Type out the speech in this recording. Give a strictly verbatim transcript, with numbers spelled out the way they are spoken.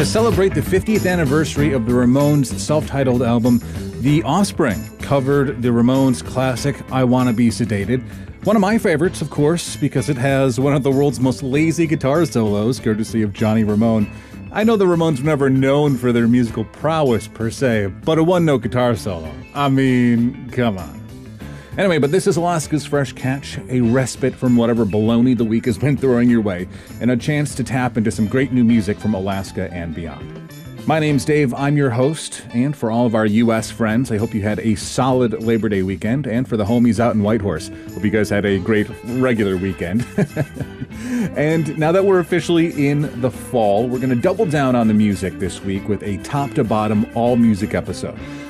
To celebrate the fiftieth anniversary of the Ramones' self-titled album, The Offspring covered the Ramones' classic I Wanna Be Sedated. One of my favorites, of course, because it has one of the world's most lazy guitar solos, courtesy of Johnny Ramone. I know the Ramones were never known for their musical prowess, per se, but a one-note guitar solo. I mean, come on. Anyway, but this is Alaska's Fresh Catch, a respite from whatever baloney the week has been throwing your way, and a chance to tap into some great new music from Alaska and beyond. My name's Dave, I'm your host, and for all of our U S friends, I hope you had a solid Labor Day weekend, and for the homies out in Whitehorse, hope you guys had a great regular weekend. And now that we're officially in the fall, we're going to double down on the music this week with a top-to-bottom all-music episode.